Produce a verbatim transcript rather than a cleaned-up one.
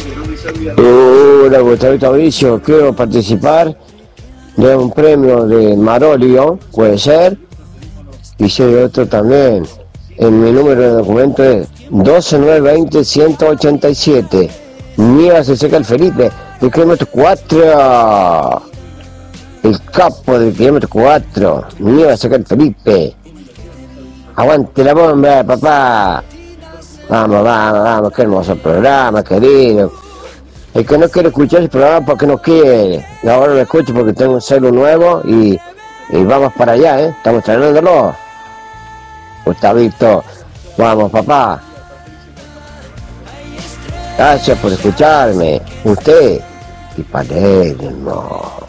Hola, Gustavo Mauricio, quiero participar de un premio de Marolio, puede ser, y si hay otro también. En mi número de documento es doce nueve veinte ciento ochenta y siete. Nieva se seca el Felipe, del kilómetro cuatro. El capo del kilómetro cuatro. Nieva se seca el Felipe. Aguante la bomba, papá. Vamos, vamos, vamos, qué hermoso programa, querido. El que no quiere escuchar el programa porque no quiere. Y ahora lo escucho porque tengo un celu nuevo y, y vamos para allá, ¿eh? Estamos estrenándolo. Gustavito, vamos, papá. Gracias por escucharme. Usted y Palermo.